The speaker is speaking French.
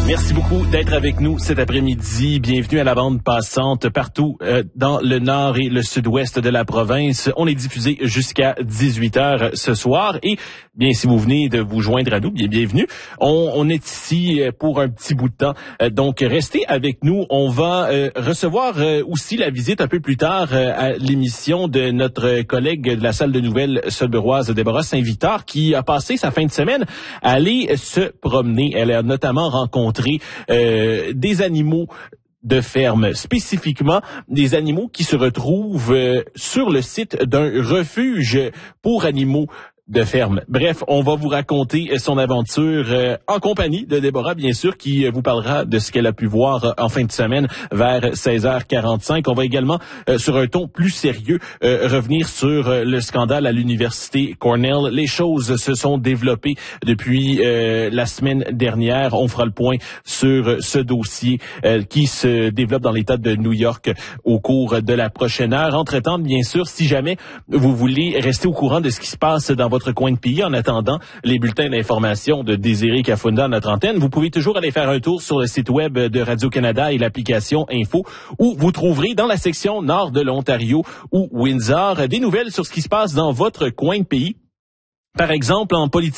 Merci beaucoup d'être avec nous cet après-midi. Bienvenue à la bande passante partout dans le nord et le sud-ouest de la province. On est diffusé jusqu'à 18h ce soir et bien si vous venez de vous joindre à nous, bienvenue. On est ici pour un petit bout de temps. Donc restez avec nous. On va recevoir aussi la visite un peu plus tard à l'émission de notre collègue de la salle de nouvelles sudburoise, Déborah Saint-Victor, qui a passé sa fin de semaine à aller se promener. Elle a notamment rencontré des animaux de ferme, spécifiquement des animaux qui se retrouvent sur le site d'un refuge pour animaux de ferme. Bref, on va vous raconter son aventure en compagnie de Déborah, bien sûr, qui vous parlera de ce qu'elle a pu voir en fin de semaine vers 16h45. On va également, sur un ton plus sérieux, revenir sur le scandale à l'université Cornell. Les choses se sont développées depuis la semaine dernière. On fera le point sur ce dossier qui se développe dans l'État de New York au cours de la prochaine heure. Entre-temps, bien sûr, si jamais vous voulez rester au courant de ce qui se passe dans votre coin de pays en attendant les bulletins d'information de Désiré Cafunda à notre antenne, vous pouvez toujours aller faire un tour sur le site web de Radio-Canada et l'application Info, où vous trouverez dans la section nord de l'Ontario ou Windsor des nouvelles sur ce qui se passe dans votre coin de pays. Par exemple, en politique,